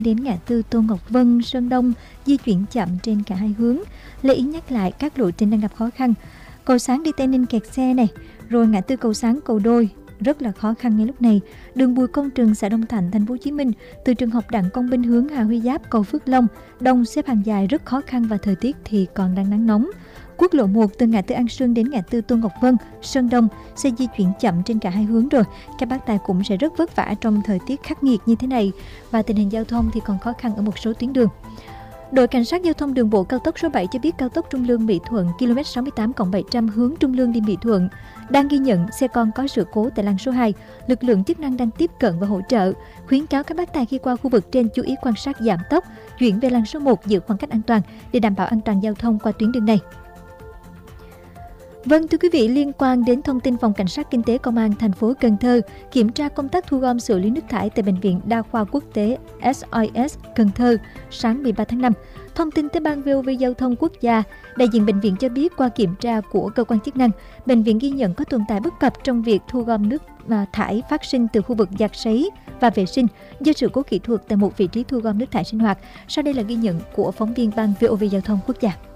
đến ngã tư Tô Ngọc Vân, Sơn Đông di chuyển chậm trên cả hai hướng. Lưu ý nhắc lại các lộ trình đang gặp khó khăn. Cầu Sáng đi Tây Ninh kẹt xe này, rồi ngã tư Cầu Sáng Cầu Đôi rất là khó khăn ngay lúc này. Đường Bùi Công Trừng, xã Đông Thạnh, thành phố Hồ Chí Minh, từ trường học Đặng Công Binh hướng Hà Huy Giáp, cầu Phước Long, đông xếp hàng dài rất khó khăn và thời tiết thì còn đang nắng nóng. Quốc lộ 1 từ ngã tư An Sương đến ngã tư Tô Ngọc Vân, Sơn Đông sẽ di chuyển chậm trên cả hai hướng rồi. Các bác tài cũng sẽ rất vất vả trong thời tiết khắc nghiệt như thế này và tình hình giao thông thì còn khó khăn ở một số tuyến đường. Đội Cảnh sát Giao thông Đường bộ cao tốc số 7 cho biết cao tốc Trung Lương - Mỹ Thuận km 68+700 hướng Trung Lương đi Mỹ Thuận đang ghi nhận xe con có sự cố tại làn số 2. Lực lượng chức năng đang tiếp cận và hỗ trợ. Khuyến cáo các bác tài khi qua khu vực trên chú ý quan sát giảm tốc, chuyển về làn số 1 giữ khoảng cách an toàn để đảm bảo an toàn giao thông qua tuyến đường này. Vâng, thưa quý vị, liên quan đến thông tin Phòng Cảnh sát Kinh tế Công an thành phố Cần Thơ kiểm tra công tác thu gom xử lý nước thải tại Bệnh viện Đa khoa Quốc tế SIS Cần Thơ sáng 13 tháng 5. Thông tin tới Ban VOV Giao thông Quốc gia, đại diện bệnh viện cho biết qua kiểm tra của cơ quan chức năng, bệnh viện ghi nhận có tồn tại bất cập trong việc thu gom nước thải phát sinh từ khu vực giặt sấy và vệ sinh do sự cố kỹ thuật tại một vị trí thu gom nước thải sinh hoạt. Sau đây là ghi nhận của phóng viên Ban VOV Giao thông Quốc gia.